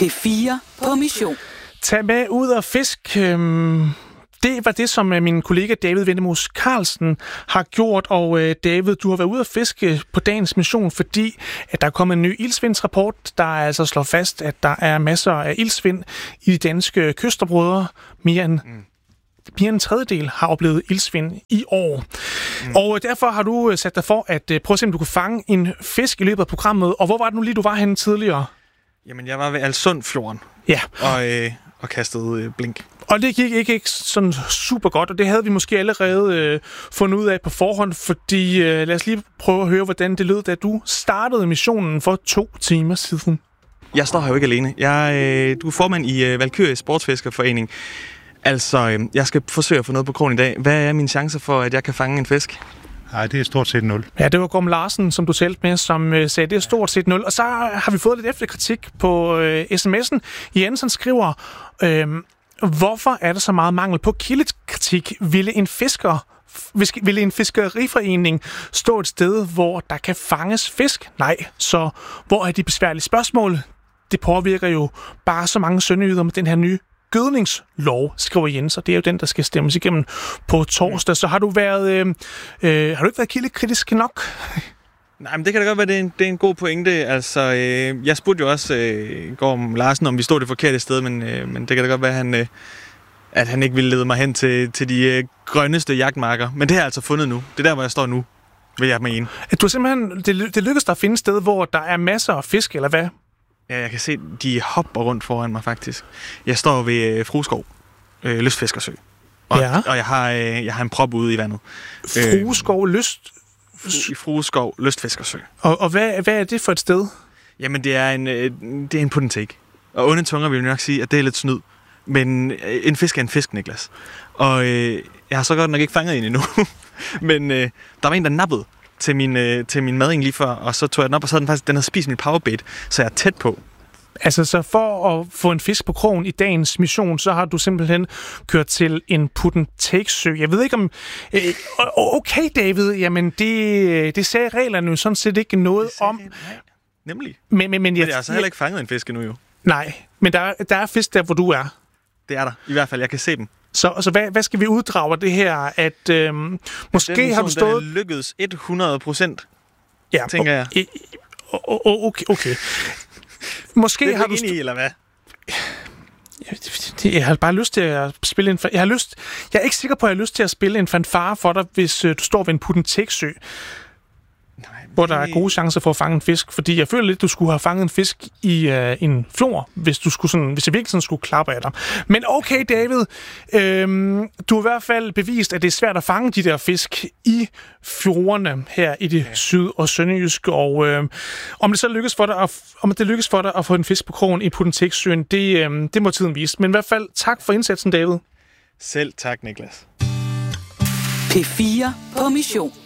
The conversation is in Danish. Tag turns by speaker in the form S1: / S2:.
S1: P4 på mission.
S2: Tag med ud og fisk. Det var det, som min kollega David Vendemus Carlsen har gjort. Og David, du har været ude at fiske på dagens mission, fordi at der er kommet en ny iltsvindsrapport, der altså slår fast, at der er masser af iltsvind i de danske kystområder. Mere end en tredjedel har oplevet iltsvind i år. Og derfor har du sat dig for at prøve at se, om du kunne fange en fisk i løbet af programmet. Og hvor var det nu lige, du var henne tidligere?
S3: Jamen, jeg var ved Alsundfjorden.
S2: Ja.
S3: Og kastede blink.
S2: Og det gik ikke sådan super godt, og det havde vi måske allerede fundet ud af på forhånd, fordi lad os lige prøve at høre, hvordan det lød, da du startede missionen for 2 timer siden.
S3: Jeg står her jo ikke alene. Du er formand i Valkyrie Sportsfiskerforening. Altså, jeg skal forsøge at få noget på krogen i dag. Hvad er mine chancer for, at jeg kan fange en fisk?
S4: Nej, det er stort set 0.
S2: Ja, det var Gorm Larsen, som du talte med, som sagde, det er stort set 0. Og så har vi fået lidt efterkritik på sms'en. Jensen skriver, hvorfor er der så meget mangel på kildekritik? Ville en fiskeriforening stå et sted, hvor der kan fanges fisk? Nej, så hvor er de besværlige spørgsmål? Det påvirker jo bare så mange sønderjyder med den her nye gødningslov, skriver Jens, og det er jo den, der skal stemmes igennem på torsdag. Så har du ikke været kildekritisk nok?
S3: Nej, men det kan da godt være, det er en god pointe. Altså, jeg spurgte jo også Gorm Larsen, om vi stod det forkerte sted, men det kan da godt være, at han ikke ville lede mig hen til de grønneste jagtmarker. Men det har jeg altså fundet nu. Det er der, hvor jeg står nu, vil jeg mene.
S2: Du har simpelthen, det lykkedes dig at finde et sted, hvor der er masser af fisk, eller hvad?
S3: Ja, jeg kan se, de hopper rundt foran mig faktisk. Jeg står ved Frueskov, lystfiskersø. Og jeg har en prop ude i vandet.
S2: Frueskov,
S3: I Frueskov, lystfiskersø.
S2: Og hvad er det for et sted?
S3: Jamen, det er en put and take. Og onde tunger vil nok sige, at det er lidt snyd. Men en fisk er en fisk, Niklas. Og jeg har så godt nok ikke fanget en endnu. Men der var en, der nappede til min mading lige før, og så tog jeg den op, og så havde den havde spist min powerbait, så jeg er tæt på.
S2: Altså, så for at få en fisk på krogen i dagens mission, så har du simpelthen kørt til en put-and-take-sø. Jeg ved ikke om... Okay, David, jamen det sagde reglerne jo sådan set ikke noget om.
S3: Nej, nemlig.
S2: Men
S3: jeg har så heller ikke fanget en fisk endnu, jo.
S2: Nej, men der er fisk der, hvor du er.
S3: Det er der. I hvert fald, jeg kan se dem.
S2: Så hvad skal vi uddrage af det her? At måske har du stået...
S3: Den lykkedes 100%, ja, tænker jeg.
S2: Okay. Måske
S3: det er
S2: har du...
S3: i, eller hvad?
S2: Jeg har bare lyst til at spille en... Jeg er ikke sikker på, at jeg har lyst til at spille en fanfare for dig, hvis du står ved en put-and-take-sø. Hvor der er gode chancer for at fange en fisk. Fordi jeg føler lidt, at du skulle have fanget en fisk i en fjord, hvis jeg virkelig sådan skulle klappe af dig. Men okay, David. Du har i hvert fald bevist, at det er svært at fange de der fisk i fjordene her i det syd- og sønderjyske. Og om det så lykkes for dig at få en fisk på krogen i Put-and-Take-søen, det må tiden vise. Men i hvert fald tak for indsatsen, David.
S3: Selv tak, Niklas.
S1: P4 på mission.